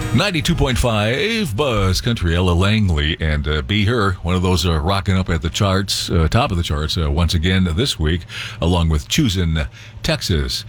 92.5 Buzz Country, Ella Langley and Be Her, one of those rocking up at the charts, top of the charts once again this week, along with Choosin' Texas.